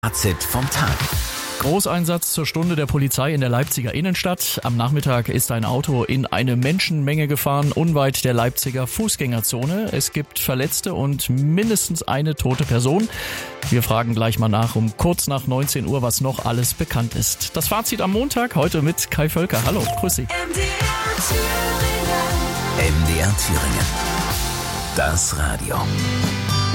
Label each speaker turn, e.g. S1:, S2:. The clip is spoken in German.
S1: AZ vom Tag.
S2: Großeinsatz zur Stunde der Polizei in der Leipziger Innenstadt. Am Nachmittag ist ein Auto in eine Menschenmenge gefahren, unweit der Leipziger Fußgängerzone. Es gibt Verletzte und mindestens eine tote Person. Wir fragen gleich mal nach um kurz nach 19 Uhr, was noch alles bekannt ist. Das Fazit am Montag, heute mit Kai Völker. Hallo, grüß Sie.
S1: MDR Thüringen. Das Radio.